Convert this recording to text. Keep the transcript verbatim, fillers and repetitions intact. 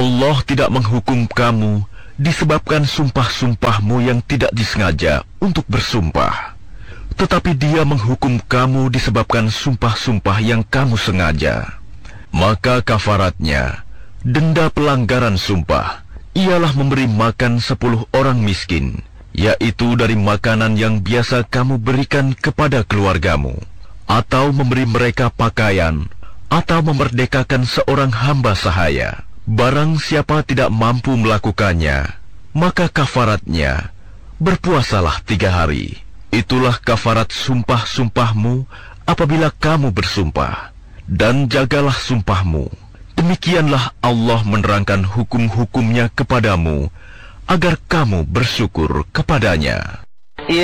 Allah tidak menghukum kamu disebabkan sumpah-sumpahmu yang tidak disengaja untuk bersumpah, tetapi Dia menghukum kamu disebabkan sumpah-sumpah yang kamu sengaja. Maka kafaratnya, denda pelanggaran sumpah, ialah memberi makan sepuluh orang miskin, yaitu dari makanan yang biasa kamu berikan kepada keluargamu, atau memberi mereka pakaian, atau memerdekakan seorang hamba sahaya. Barang siapa tidak mampu melakukannya, maka kafaratnya, berpuasalah tiga hari. Itulah kafarat sumpah-sumpahmu apabila kamu bersumpah, dan jagalah sumpahmu. Demikianlah Allah menerangkan hukum-hukumnya kepadamu, agar kamu bersyukur kepadanya.